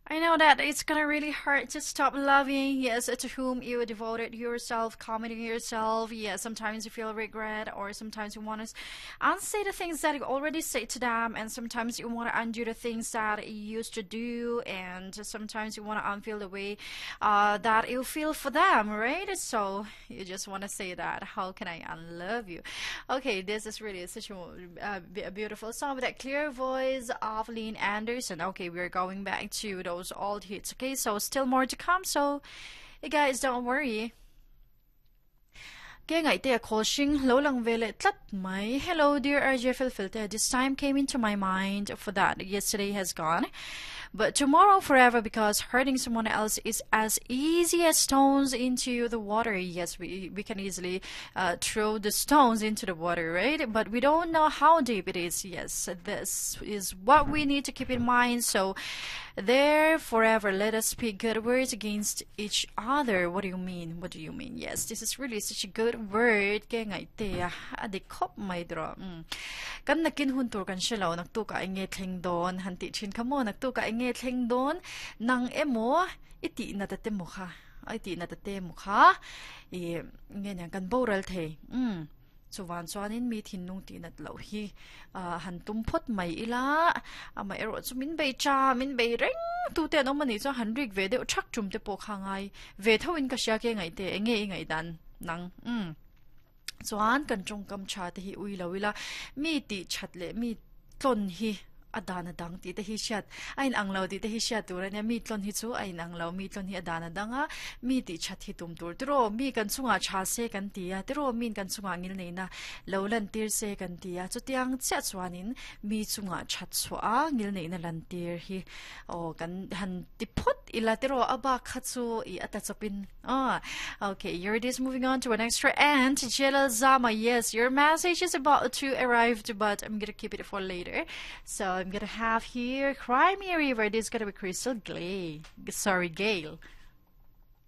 I know that it's gonna really hurt to stop loving, yes, to whom you devoted yourself, committing yourself. Yes, sometimes you feel regret, or sometimes you want to unsay the things that you already said to them, and sometimes you want to undo the things that you used to do, and sometimes you want to unfeel the way that you feel for them, right? So you just want to say that. How can I unlove you? Okay, this is really such a beautiful song with that clear voice of Lynn Anderson. Okay, we're going back to those old hits. Okay, so still more to come. So, you guys, don't worry. Kaya nga ite ako sing lo lang vele tlat may hello dear RJ Filter. This time came into my mind for that yesterday has gone. But tomorrow forever, because hurting someone else is as easy as stones into the water. Yes, we can easily throw the stones into the water, right? But we don't know how deep it is. Yes, this is what we need to keep in mind. So there forever, let us speak good words against each other. What do you mean? What do you mean? Yes, this is really such a good word. Kaya nga ite, adikop may dro. Kan nakinhuntur kan siya nagtuka ingetling doon, hanti chin kamo, nagtuka ingetling doon, nang emo, iti natate mo ka. Iti natate mo ka. Ganyan, kan boral te. So wansuanin mi tinung tinat law hi hantumpot may ila may ero so min bay cha min bay reng tu te no mani so hanrik ve de chak chum te po khangai ve thawin ka sya ke ngai te nge ngai dan nang so an kan chung kam cha te hi uila wila mi ti chatle mi tlon hi adana dang ti te hi shat ain anglo ti te hi shat tur ne mi tlon hi chu ain anglo mi tlon hi adana danga mi ti chat hi tum tur tro mi kan chunga cha se kan ti ya tro min kan chunga ngil nei na lolan tir se kan ti ya chu tiang cha chwanin mi chunga chat chwa ngil nei na lan tir hi o kan han ti phot ila tro aba khachu I ata chopin okay, you're just moving on to an extra and Jela Zama. Yes, your message is about to arrive, but I'm gonna keep it for later. So I'm gonna have here Cry Me a River. This is gonna be Crystal Gale. Sorry, Gale.